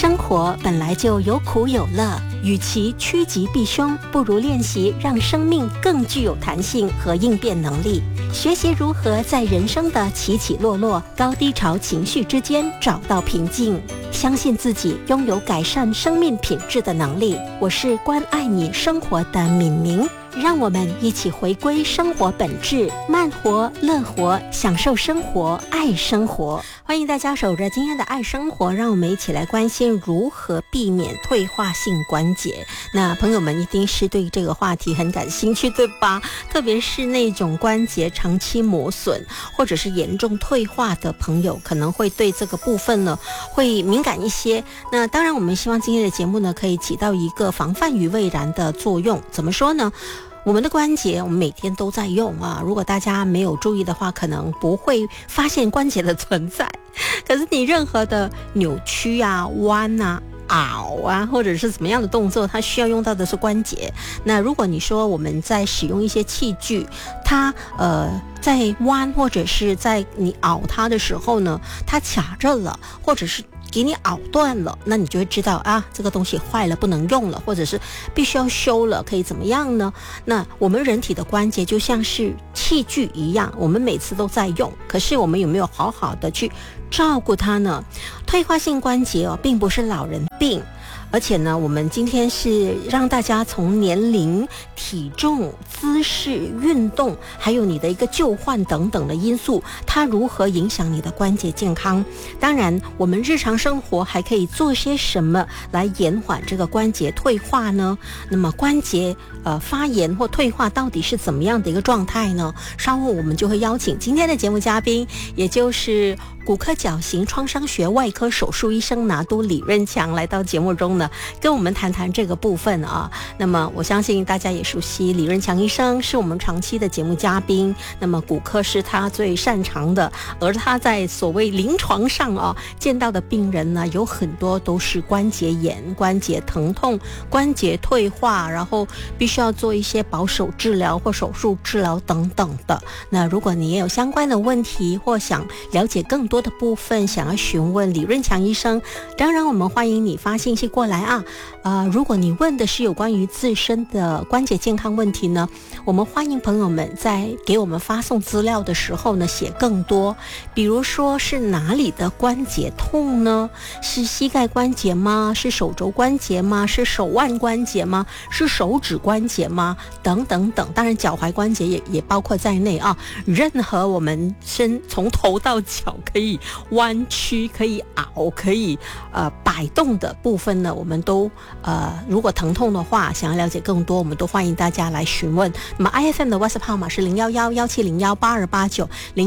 生活本来就有苦有乐，与其趋吉避凶，不如练习让生命更具有弹性和应变能力。学习如何在人生的起起落落、高低潮情绪之间找到平静，相信自己拥有改善生命品质的能力。我是关爱你生活的敏明，让我们一起回归生活本质，慢活、乐活，享受生活，爱生活。欢迎大家守着今天的爱生活，让我们一起来关心如何避免退化性关节。那朋友们一定是对这个话题很感兴趣，对吧？特别是那种关节长期磨损或者是严重退化的朋友，可能会对这个部分呢会敏感一些。那当然我们希望今天的节目呢可以起到一个防范于未然的作用。怎么说呢？我们的关节我们每天都在用啊，如果大家没有注意的话，可能不会发现关节的存在。可是你任何的扭曲啊、弯啊、拗啊，或者是怎么样的动作，它需要用到的是关节。那如果你说我们在使用一些器具，它在弯或者是在你拗它的时候呢，它卡着了，或者是给你拗断了，那你就会知道啊，这个东西坏了不能用了，或者是必须要修了，可以怎么样呢？那我们人体的关节就像是器具一样，我们每次都在用，可是我们有没有好好的去照顾它呢？退化性关节并不是老人病，而且呢，我们今天是让大家从年龄、体重、姿势、运动，还有你的一个旧患等等的因素，它如何影响你的关节健康。当然我们日常生活还可以做些什么来延缓这个关节退化呢？那么关节发炎或退化到底是怎么样的一个状态呢？稍后我们就会邀请今天的节目嘉宾，也就是骨科矫形创伤学外科手术医生拿督李润强来到节目中呢，跟我们谈谈这个部分啊。那么我相信大家也熟悉李润强医生，是我们长期的节目嘉宾。那么骨科是他最擅长的，而他在所谓临床上见到的病人呢，有很多都是关节炎、关节疼痛、关节退化，然后必须要做一些保守治疗或手术治疗等等的。那如果你也有相关的问题，或想了解更多的部分，想要询问李润强医生，当然我们欢迎你发信息过来啊。如果你问的是有关于自身的关节健康问题呢，我们欢迎朋友们在给我们发送资料的时候呢写更多，比如说是哪里的关节痛呢？是膝盖关节吗？是手肘关节吗？是手腕关节吗？是手指关节吗？等等等，当然脚踝关节也包括在内啊。任何我们从头到脚可以弯曲、可以拗、可以摆动的部分呢，我们都如果疼痛的话，想要了解更多，我们都欢迎大家来询问。那么 IFM 的 WhatsApp 号码是011-1701-8289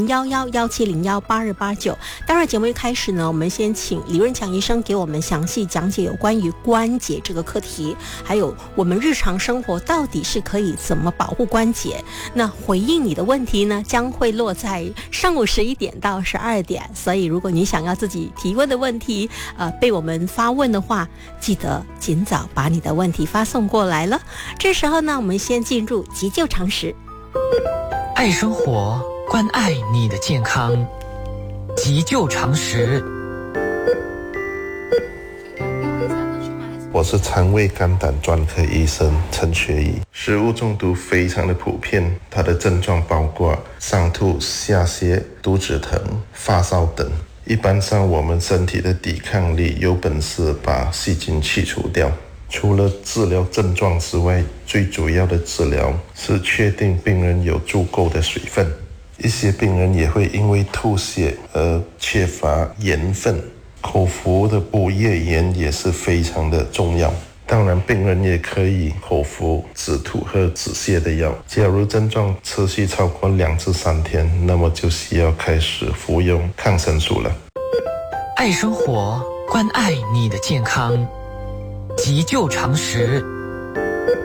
011-1701-8289。待会儿节目一开始呢，我们先请李润强医生给我们详细讲解有关于关节这个课题，还有我们日常生活到底是可以怎么保护关节。那回应你的问题呢，将会落在上午11点到12点，所以如果你想要自己提问的问题被我们发问的话，记得尽早把你的问题发送过来了。这时候呢，我们先进入急救常识。 爱生活，关爱你的健康，急救常识。 我是肠胃肝胆专科医生陈学义。食物中毒非常的普遍，它的症状包括上吐下泻、肚子疼、发烧等。一般上我们身体的抵抗力有本事把细菌去除掉。除了治疗症状之外，最主要的治疗是确定病人有足够的水分。一些病人也会因为吐血而缺乏盐分，口服的补液盐也是非常的重要。当然病人也可以口服止吐和止泻的药。假如症状持续超过2至3天，那么就需要开始服用抗生素了。 爱生活，关爱你的健康，急救常识。